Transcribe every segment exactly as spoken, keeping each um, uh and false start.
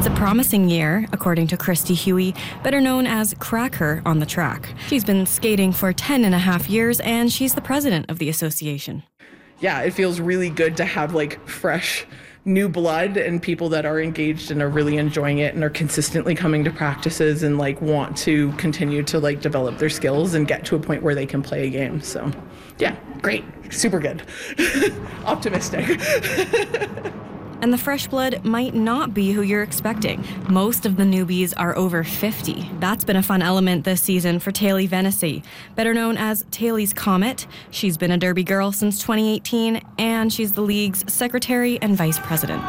It's a promising year, according to Christy Huey, better known as Cracker on the track. She's been skating for ten and a half years, and she's the president of the association. Yeah, it feels really good to have like fresh new blood and people that are engaged and are really enjoying it and are consistently coming to practices and like want to continue to like develop their skills and get to a point where they can play a game. So yeah, great, super good. Optimistic. And the fresh blood might not be who you're expecting. Most of the newbies are over fifty. That's been a fun element this season for Taylor Vennessy, better known as Taylor's Comet. She's been a Derby girl since twenty eighteen, and she's the league's secretary and vice president.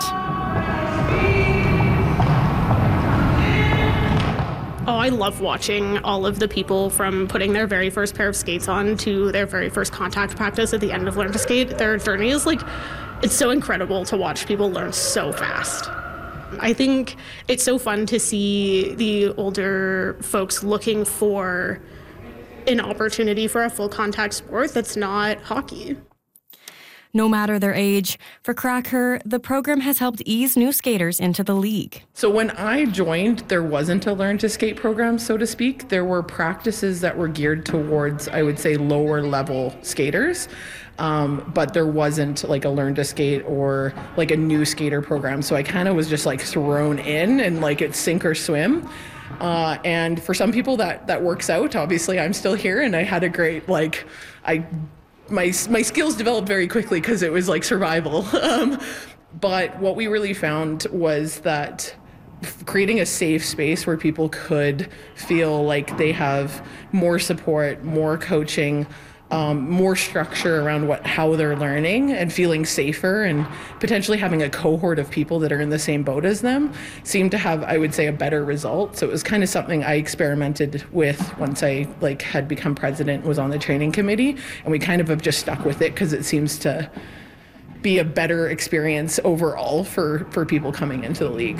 Oh, I love watching all of the people from putting their very first pair of skates on to their very first contact practice at the end of Learn to Skate. Their journey is like, it's so incredible to watch people learn so fast. I think it's so fun to see the older folks looking for an opportunity for a full contact sport that's not hockey. No matter their age, for Cracker, the program has helped ease new skaters into the league. So when I joined, there wasn't a Learn to Skate program, so to speak. There were practices that were geared towards, I would say, lower level skaters. Um, but there wasn't like a Learn to Skate or like a new skater program. So I kind of was just like thrown in and like it's sink or swim. Uh, and for some people that, that works out. Obviously, I'm still here and I had a great, like, I my my skills developed very quickly because it was like survival. um, but what we really found was that creating a safe space where people could feel like they have more support, more coaching, um, more structure around what how they're learning and feeling safer, and potentially having a cohort of people that are in the same boat as them seemed to have, I would say, a better result. So it was kind of something I experimented with once I like had become president, was on the training committee, and we kind of have just stuck with it because it seems to be a better experience overall for, for people coming into the league.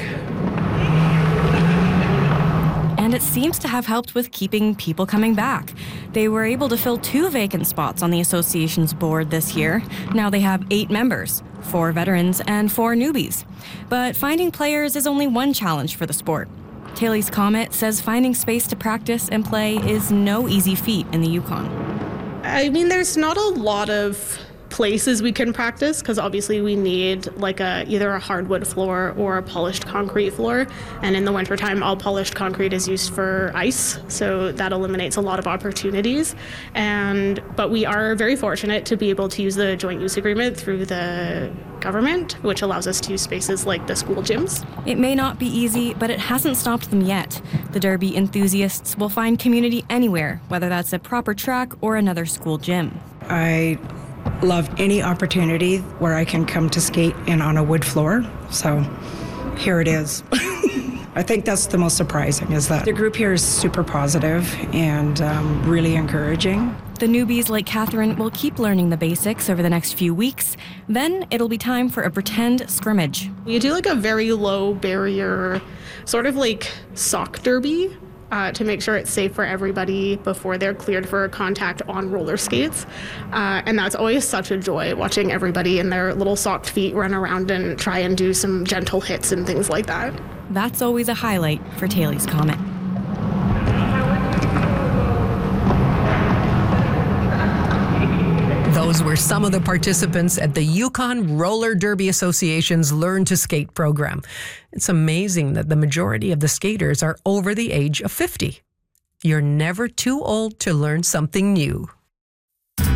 And it seems to have helped with keeping people coming back. They were able to fill two vacant spots on the association's board this year. Now they have eight members, four veterans and four newbies. But finding players is only one challenge for the sport. Taylor's Comet says finding space to practice and play is no easy feat in the Yukon. I mean, there's not a lot of places we can practice because obviously we need like a either a hardwood floor or a polished concrete floor, and in the wintertime all polished concrete is used for ice, so that eliminates a lot of opportunities. And but we are very fortunate to be able to use the joint use agreement through the government, which allows us to use spaces like the school gyms. It may not be easy, but it hasn't stopped them yet. The Derby enthusiasts will find community anywhere, whether that's a proper track or another school gym. I love any opportunity where I can come to skate in on a wood floor, so here it is. I think that's the most surprising, is that the group here is super positive and um, really encouraging. The newbies like Catherine will keep learning the basics over the next few weeks. Then it'll be time for a pretend scrimmage. We do like a very low barrier, sort of like sock derby, Uh, to make sure it's safe for everybody before they're cleared for contact on roller skates. Uh, and that's always such a joy, watching everybody in their little socked feet run around and try and do some gentle hits and things like that. That's always a highlight for Taylor's Comet. Those were some of the participants at the Yukon Roller Derby Association's Learn to Skate program. It's amazing that the majority of the skaters are over the age of fifty. You're never too old to learn something new.